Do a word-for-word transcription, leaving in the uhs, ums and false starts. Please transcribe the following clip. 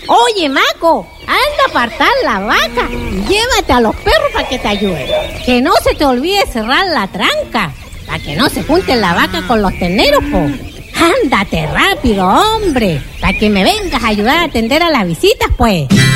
Oye, Maco, anda a apartar la vaca y llévate a los perros para que te ayuden. Que no se te olvide cerrar la tranca, para que no se junten la vaca con los terneros, po. Ándate rápido, hombre, para que me vengas a ayudar a atender a las visitas, pues.